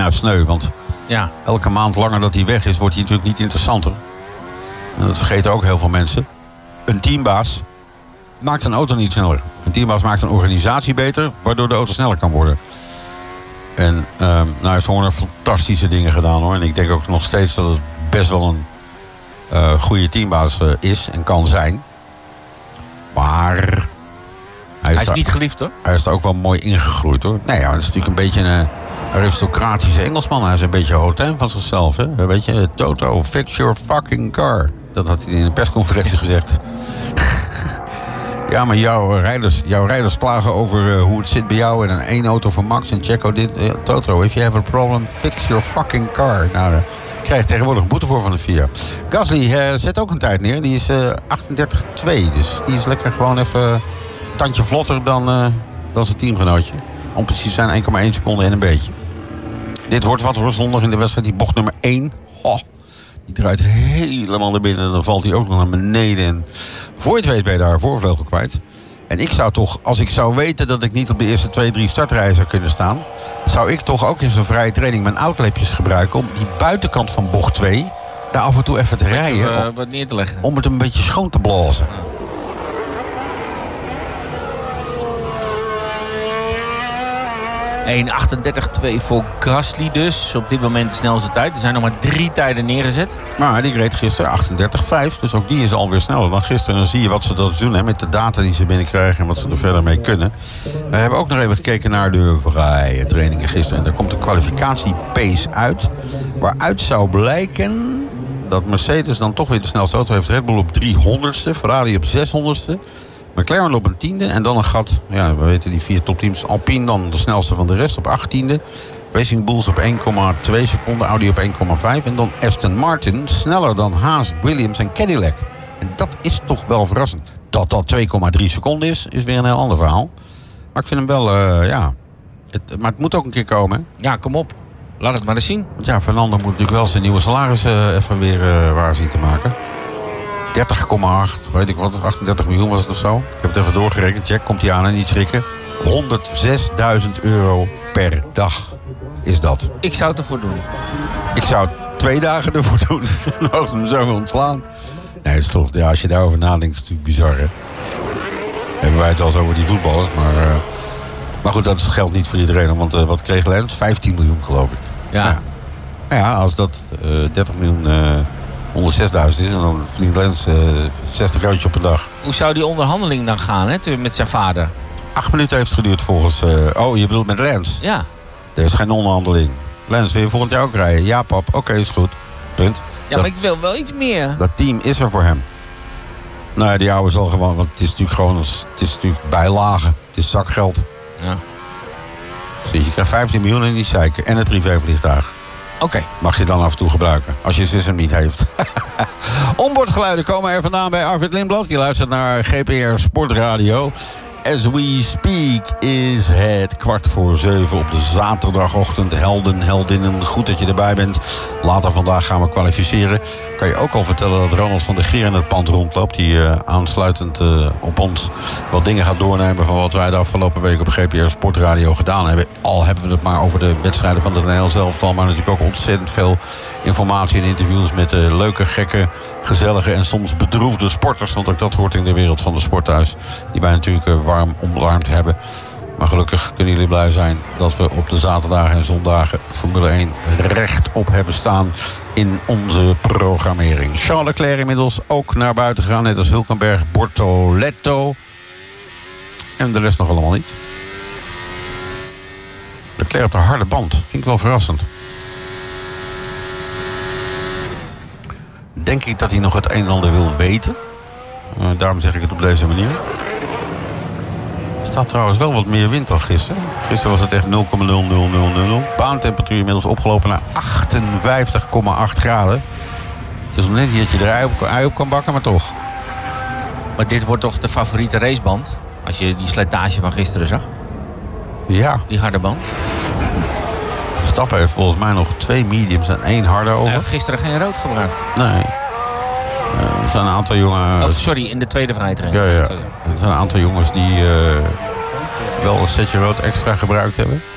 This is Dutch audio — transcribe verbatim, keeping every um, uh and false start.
Ja, sneu, want Ja. elke maand langer dat hij weg is, wordt hij natuurlijk niet interessanter. En dat vergeten ook heel veel mensen. Een teambaas maakt een auto niet sneller. Een teambaas maakt een organisatie beter, waardoor de auto sneller kan worden. En um, nou, hij heeft Horner fantastische dingen gedaan, hoor. En ik denk ook nog steeds dat het best wel een uh, goede teambaas uh, is en kan zijn. Maar hij is, Hij is daar, niet geliefd, hoor. hij is er ook wel mooi ingegroeid, hoor. Nee, ja, het is natuurlijk een beetje een aristocratische Engelsman. Hij is een beetje hotel van zichzelf, hè. Een beetje, Toto, fix your fucking car. Dat had hij in een persconferentie gezegd. Ja, maar jouw rijders, jouw rijders klagen over uh, hoe het zit bij jou. En een één auto van Max en Checo dit. Uh, Toto, if you have a problem, fix your fucking car. Nou, daar krijg je tegenwoordig een boete voor van de F I A. Gasly uh, zet ook een tijd neer. Die is uh, achtendertig twee. Dus die is lekker gewoon even een tandje vlotter dan, uh, dan zijn teamgenootje. Om precies te zijn één komma één seconde en een beetje. Dit wordt wat hoor, zondag in de wedstrijd. Die bocht nummer één. Oh, die draait helemaal naar binnen. En dan valt hij ook nog naar beneden. En voor je het weet ben je daar voorvleugel kwijt. En ik zou toch, als ik zou weten dat ik niet op de eerste twee, drie startrijen zou kunnen staan, zou ik toch ook in zo'n vrije training mijn outlepjes gebruiken om die buitenkant van bocht twee daar af en toe even te rijden. Uh, wat neer te leggen. Om het een beetje schoon te blazen. Ja. één achtendertig twee voor Gasly dus. Op dit moment de snelste tijd. Er zijn nog maar drie tijden neergezet. Maar die reed gisteren achtendertig vijf. Dus ook die is alweer sneller dan gisteren. En dan zie je wat ze dat doen, hè, met de data die ze binnenkrijgen en wat ze er verder mee kunnen. We hebben ook nog even gekeken naar de vrije trainingen gisteren. En daar komt de kwalificatie-pace uit. Waaruit zou blijken dat Mercedes dan toch weer de snelste auto heeft. Red Bull op driehonderdste, Ferrari op zeshonderdste. McLaren op een tiende en dan een gat. Ja, we weten die vier topteams. Alpine dan de snelste van de rest op achttiende. Racing Bulls op één komma twee seconden. Audi op één komma vijf. En dan Aston Martin sneller dan Haas, Williams en Cadillac. En dat is toch wel verrassend. Dat dat twee komma drie seconden is, is weer een heel ander verhaal. Maar ik vind hem wel, uh, ja... Het, maar het moet ook een keer komen, hè? Ja, kom op. Laat het maar eens zien. Want ja, Fernando moet natuurlijk wel zijn nieuwe salaris uh, even weer uh, waar zien te maken. dertig komma acht, weet ik wat, achtendertig miljoen was het of zo. Ik heb het even doorgerekend, check, komt hij aan en niet schrikken. honderdzesduizend euro per dag is dat. Ik zou het ervoor doen. Ik zou twee dagen ervoor doen. Dan mogen we hem zo ontslaan. Nee, is toch, ja, als je daarover nadenkt, is het natuurlijk bizar, hè. Hebben wij het wel eens over die voetballers, maar... Uh, maar goed, dat geldt niet voor iedereen. Want uh, wat kreeg Lens? vijftien miljoen, geloof ik. Ja. Ja, nou ja, als dat uh, dertig miljoen... Uh, honderdzesduizend is en dan verdient Lens uh, zestig eurotjes op een dag. Hoe zou die onderhandeling dan gaan, hè, met zijn vader? Acht minuten heeft het geduurd volgens... Uh, oh, je bedoelt met Lens? Ja. Er is geen onderhandeling. Lens, wil je volgend jaar ook rijden? Ja, pap. Oké, okay, is goed. Punt. Ja, dat, maar ik wil wel iets meer. Dat team is er voor hem. Nou ja, die oude zal gewoon... Want het is natuurlijk gewoon... Het is natuurlijk bijlagen. Het is zakgeld. Ja. Dus je krijgt vijftien miljoen in die zeiken. En het privévliegtuig. Oké. Okay. Mag je dan af en toe gebruiken. Als je ze niet heeft. Onboardgeluiden komen er vandaan bij Arvid Lindblad. Je luistert naar G P R Sportradio. As we speak is het kwart voor zeven op de zaterdagochtend. Helden, heldinnen, goed dat je erbij bent. Later vandaag gaan we kwalificeren. Kan je ook al vertellen dat Ronald van der Geer in het pand rondloopt. Die uh, aansluitend uh, op ons wat dingen gaat doornemen van wat wij de afgelopen week op G P R Sportradio gedaan hebben. Al hebben we het maar over de wedstrijden van de Nederlands elftal. Maar natuurlijk ook ontzettend veel informatie en interviews met uh, leuke, gekke, gezellige en soms bedroefde sporters. Want ook dat hoort in de wereld van de sport thuis. Die wij natuurlijk uh, warm omarmd hebben. Maar gelukkig kunnen jullie blij zijn dat we op de zaterdagen en zondagen Formule één rechtop hebben staan in onze programmering. Charles Leclerc inmiddels ook naar buiten gegaan, net als Hülkenberg, Bortoletto. En de rest nog allemaal niet. Leclerc op de harde band, vind ik wel verrassend. Denk ik dat hij nog het een en ander wil weten. Uh, daarom zeg ik het op deze manier. Er staat trouwens wel wat meer wind dan gisteren. Gisteren was het echt nul komma nul nul nul nul. Baantemperatuur inmiddels opgelopen naar achtenvijftig komma acht graden. Het is nog net niet dat je er ei op, ei op kan bakken, maar toch. Maar dit wordt toch de favoriete raceband? Als je die slijtage van gisteren zag. Ja. Die harde band. Verstappen heeft volgens mij nog twee mediums en één harde over. Hij heeft gisteren geen rood gebruikt. Nee. Uh, er zijn een aantal jongens... Of sorry, in de tweede vrijtraining. Ja, ja. Er zijn een aantal jongens die uh, wel een setje rood extra gebruikt hebben.